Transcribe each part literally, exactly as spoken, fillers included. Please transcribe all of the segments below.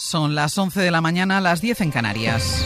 Son las once de la mañana, las diez en Canarias.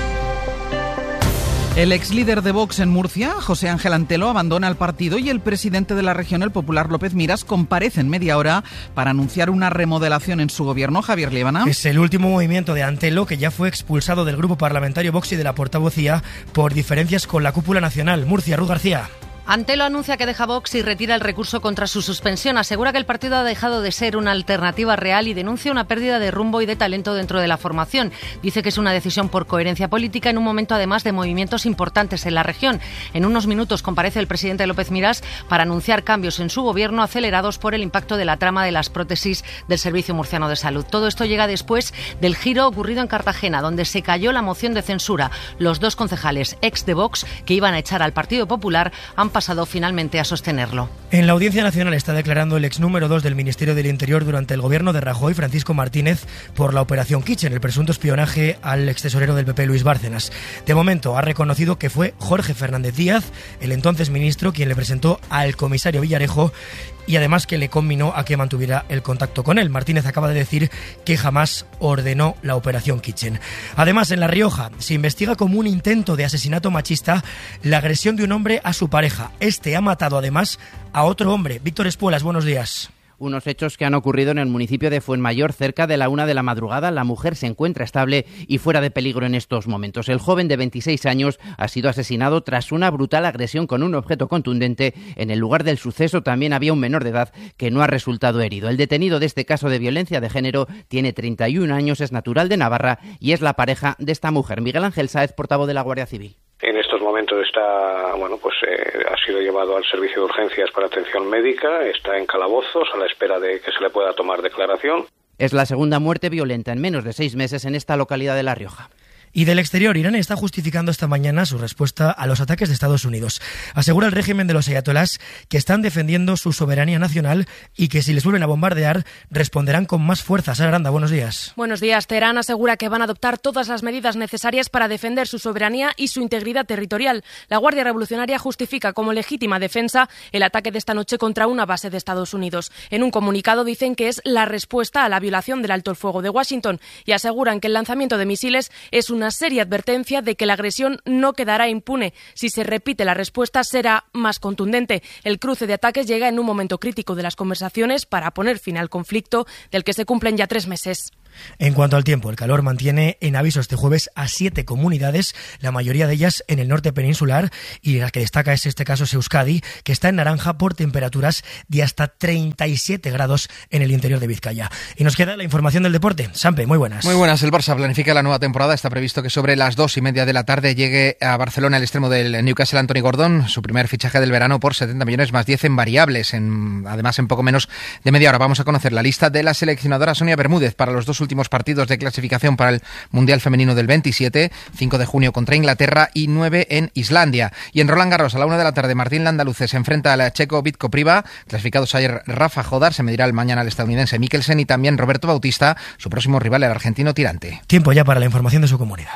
El ex líder de Vox en Murcia, José Ángel Antelo, abandona el partido y el presidente de la región, el popular López Miras, comparece en media hora para anunciar una remodelación en su gobierno. Javier Liébana. Es el último movimiento de Antelo, que ya fue expulsado del grupo parlamentario Vox y de la portavocía por diferencias con la cúpula nacional. Murcia, Ruth García. Antelo anuncia que deja Vox y retira el recurso contra su suspensión. Asegura que el partido ha dejado de ser una alternativa real y denuncia una pérdida de rumbo y de talento dentro de la formación. Dice que es una decisión por coherencia política en un momento además de movimientos importantes en la región. En unos minutos comparece el presidente López Miras para anunciar cambios en su gobierno acelerados por el impacto de la trama de las prótesis del Servicio Murciano de Salud. Todo esto llega después del giro ocurrido en Cartagena, donde se cayó la moción de censura. Los dos concejales ex de Vox que iban a echar al Partido Popular han pasado finalmente a sostenerlo. En la Audiencia Nacional está declarando el ex número dos del Ministerio del Interior durante el gobierno de Rajoy, Francisco Martínez, por la operación Kitchen, el presunto espionaje al ex tesorero del P P, Luis Bárcenas. De momento ha reconocido que fue Jorge Fernández Díaz, el entonces ministro, quien le presentó al comisario Villarejo y además que le conminó a que mantuviera el contacto con él. Martínez acaba de decir que jamás ordenó la operación Kitchen. Además, en La Rioja se investiga como un intento de asesinato machista la agresión de un hombre a su pareja. Este ha matado además a otro hombre. Víctor Espuelas, buenos días. Unos hechos que han ocurrido en el municipio de Fuenmayor cerca de la una de la madrugada. La mujer se encuentra estable y fuera de peligro en estos momentos. El joven de veintiséis años ha sido asesinado tras una brutal agresión con un objeto contundente. En el lugar del suceso también había un menor de edad que no ha resultado herido. El detenido de este caso de violencia de género tiene treinta y un años, es natural de Navarra y es la pareja de esta mujer. Miguel Ángel Sáez, portavoz de la Guardia Civil. En estos momentos está, bueno, pues eh, ha sido llevado al servicio de urgencias para atención médica, está en calabozos a la espera de que se le pueda tomar declaración. Es la segunda muerte violenta en menos de seis meses en esta localidad de La Rioja. Y del exterior, Irán está justificando esta mañana su respuesta a los ataques de Estados Unidos. Asegura el régimen de los ayatolás que están defendiendo su soberanía nacional y que si les vuelven a bombardear responderán con más fuerza. Sara Aranda, buenos días. Buenos días. Teherán asegura que van a adoptar todas las medidas necesarias para defender su soberanía y su integridad territorial. La Guardia Revolucionaria justifica como legítima defensa el ataque de esta noche contra una base de Estados Unidos. En un comunicado dicen que es la respuesta a la violación del alto el fuego de Washington y aseguran que el lanzamiento de misiles es una Una seria advertencia de que la agresión no quedará impune. Si se repite la respuesta será más contundente. El cruce de ataques llega en un momento crítico de las conversaciones para poner fin al conflicto del que se cumplen ya tres meses. En cuanto al tiempo, el calor mantiene en aviso este jueves a siete comunidades, la mayoría de ellas en el norte peninsular, y la que destaca es este caso es Euskadi, que está en naranja por temperaturas de hasta treinta y siete grados en el interior de Vizcaya. Y nos queda la información del deporte. Sampe, muy buenas. Muy buenas. El Barça planifica la nueva temporada. Está previsto que sobre las dos y media de la tarde llegue a Barcelona el extremo del Newcastle, Anthony Gordon, su primer fichaje del verano por setenta millones más diez en variables, en, además en poco menos de media hora. Vamos a conocer la lista de la seleccionadora Sonia Bermúdez para los dos últimos partidos de clasificación para el Mundial Femenino del veintisiete, cinco de junio contra Inglaterra y nueve en Islandia. Y en Roland Garros, a la una de la tarde, Martín Landaluce se enfrenta a la checo Vitko Priva. Clasificados ayer Rafa Jodar, se medirá el mañana al estadounidense Mikkelsen y también Roberto Bautista, su próximo rival, el argentino Tirante. Tiempo ya para la información de su comunidad.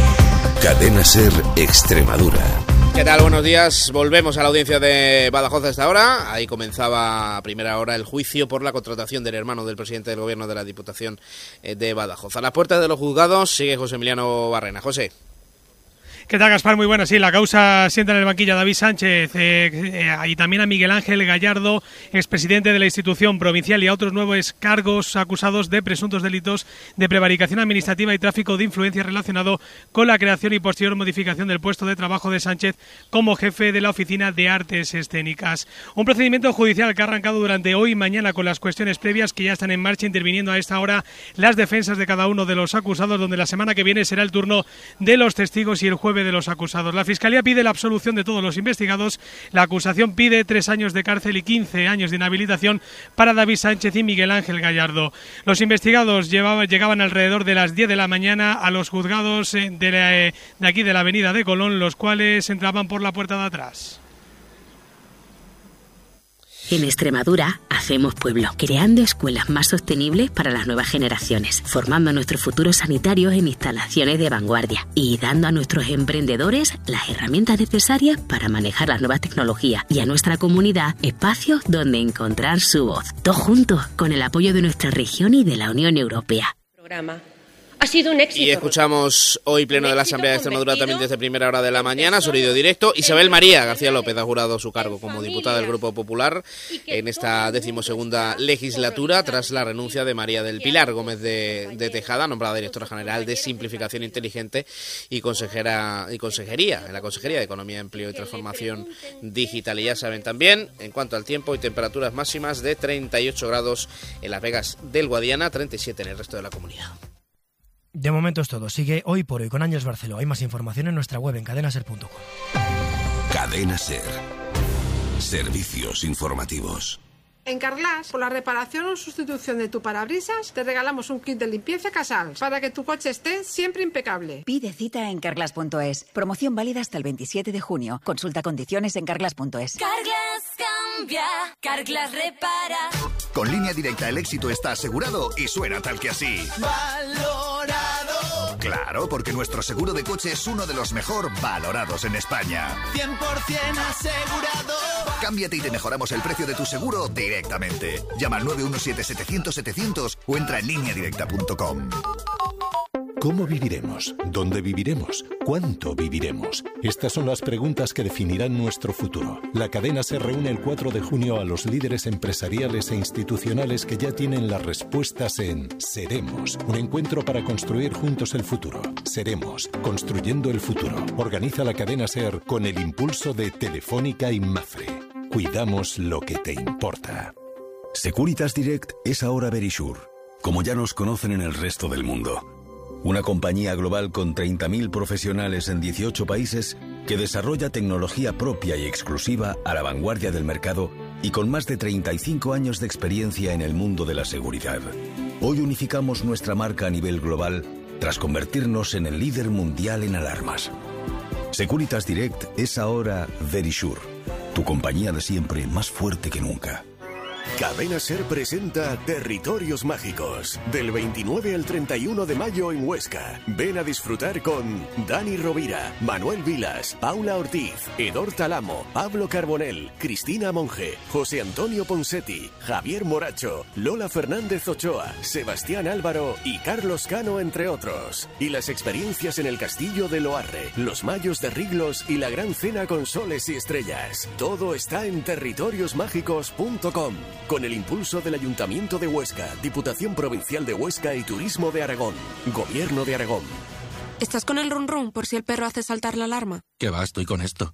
Cadena SER Extremadura. ¿Qué tal? Buenos días. Volvemos a la audiencia de Badajoz a esta hora. Ahí comenzaba a primera hora el juicio por la contratación del hermano del presidente del gobierno de la Diputación de Badajoz. A las puertas de los juzgados sigue José Emiliano Barrena. José. ¿Qué tal, Gaspar? Muy buenas. Sí, la causa sienta en el banquillo a David Sánchez eh, eh, y también a Miguel Ángel Gallardo, expresidente de la institución provincial, y a otros nuevos cargos acusados de presuntos delitos de prevaricación administrativa y tráfico de influencia relacionado con la creación y posterior modificación del puesto de trabajo de Sánchez como jefe de la Oficina de Artes Escénicas. Un procedimiento judicial que ha arrancado durante hoy y mañana con las cuestiones previas que ya están en marcha, interviniendo a esta hora las defensas de cada uno de los acusados, donde la semana que viene será el turno de los testigos y el jueves de los acusados. La Fiscalía pide la absolución de todos los investigados. La acusación pide tres años de cárcel y quince años de inhabilitación para David Sánchez y Miguel Ángel Gallardo. Los investigados llevaban, llegaban alrededor de las diez de la mañana a los juzgados de, la, de aquí de la avenida de Colón, los cuales entraban por la puerta de atrás. En Extremadura hacemos pueblo, creando escuelas más sostenibles para las nuevas generaciones, formando a nuestros futuros sanitarios en instalaciones de vanguardia y dando a nuestros emprendedores las herramientas necesarias para manejar las nuevas tecnologías y a nuestra comunidad espacios donde encontrar su voz. Todos juntos, con el apoyo de nuestra región y de la Unión Europea. Programa Ha sido un éxito. Y escuchamos hoy pleno de la Asamblea de Extremadura también desde primera hora de la mañana, sonido directo. Isabel María García López ha jurado su cargo como diputada del Grupo Popular en esta decimosegunda legislatura tras la renuncia de María del Pilar Gómez de, de Tejada, nombrada directora general de Simplificación Inteligente y consejera y consejería en la Consejería de Economía, Empleo y Transformación Digital. Y ya saben también, en cuanto al tiempo y temperaturas máximas, de treinta y ocho grados en Las Vegas del Guadiana, treinta y siete en el resto de la comunidad. De momento es todo. Sigue Hoy por Hoy con Ángels Barceló. Hay más información en nuestra web en cadena ser punto com. Cadena Ser. Servicios informativos. En Carglass, por la reparación o sustitución de tu parabrisas, te regalamos un kit de limpieza Casals para que tu coche esté siempre impecable. Pide cita en carglass punto es. Promoción válida hasta el veintisiete de junio. Consulta condiciones en carglass punto es. Carglass cambia, Carglass repara. Con Línea Directa el éxito está asegurado y suena tal que así. Valorado. Claro, porque nuestro seguro de coche es uno de los mejor valorados en España. cien por ciento asegurado. Cámbiate y te mejoramos el precio de tu seguro directamente. Llama al nueve uno siete, setecientos, setecientos o entra en línea directa punto com. ¿Cómo viviremos? ¿Dónde viviremos? ¿Cuánto viviremos? Estas son las preguntas que definirán nuestro futuro. La cadena se reúne el cuatro de junio a los líderes empresariales e institucionales que ya tienen las respuestas en Seremos, un encuentro para construir juntos el futuro. Seremos, construyendo el futuro. Organiza la cadena SER con el impulso de Telefónica y Mafre. Cuidamos lo que te importa. Securitas Direct es ahora Verisure, como ya nos conocen en el resto del mundo. Una compañía global con treinta mil profesionales en dieciocho países que desarrolla tecnología propia y exclusiva a la vanguardia del mercado y con más de treinta y cinco años de experiencia en el mundo de la seguridad. Hoy unificamos nuestra marca a nivel global tras convertirnos en el líder mundial en alarmas. Securitas Direct es ahora Verisure, tu compañía de siempre más fuerte que nunca. Cadena Ser presenta Territorios Mágicos, del veintinueve al treinta y uno de mayo en Huesca. Ven a disfrutar con Dani Rovira, Manuel Vilas, Paula Ortiz, Edor Talamo, Pablo Carbonell, Cristina Monge, José Antonio Ponsetti, Javier Moracho, Lola Fernández Ochoa, Sebastián Álvaro y Carlos Cano, entre otros. Y las experiencias en el Castillo de Loarre, los Mayos de Riglos y la Gran Cena con Soles y Estrellas. Todo está en territorios mágicos punto com. Con el impulso del Ayuntamiento de Huesca, Diputación Provincial de Huesca y Turismo de Aragón. Gobierno de Aragón. ¿Estás con el run run por si el perro hace saltar la alarma? ¿Qué va? Estoy con esto.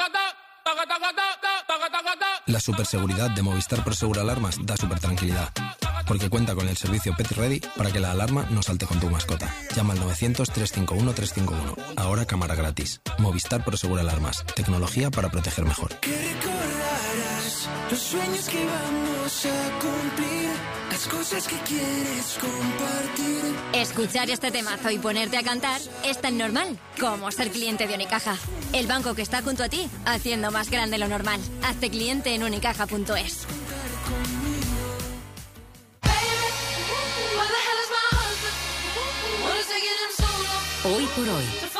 La superseguridad de Movistar Prosegur Alarmas da super tranquilidad, porque cuenta con el servicio Pet Ready para que la alarma no salte con tu mascota. Llama al novecientos, trescientos cincuenta y uno, trescientos cincuenta y uno. Ahora cámara gratis. Movistar Prosegur Alarmas. Tecnología para proteger mejor. Los sueños que vamos a cumplir, las cosas que quieres compartir. Escuchar este temazo y ponerte a cantar es tan normal como ser cliente de Unicaja. El banco que está junto a ti, haciendo más grande lo normal. Hazte cliente en unicaja punto es. Hoy por hoy.